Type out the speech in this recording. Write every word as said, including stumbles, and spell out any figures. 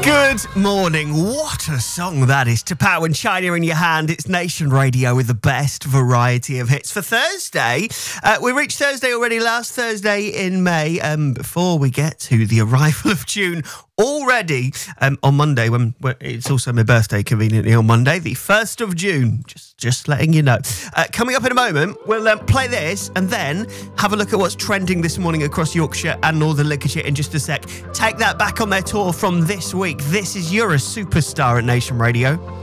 Good morning. What a song that is. To Power and China in your hand. It's Nation Radio with the best variety of hits for Thursday. Uh, we reached Thursday already, last Thursday in May. Um, before we get to the arrival of June already um, on Monday, when, when it's also my birthday, conveniently on Monday, the first of June. Just, just letting you know. Uh, coming up in a moment, we'll um, play this and then have a look at what's trending this morning across Yorkshire and Northern Lincolnshire in just a sec. Take that back on their tour from this week. This is You're a Superstar at Nation Radio.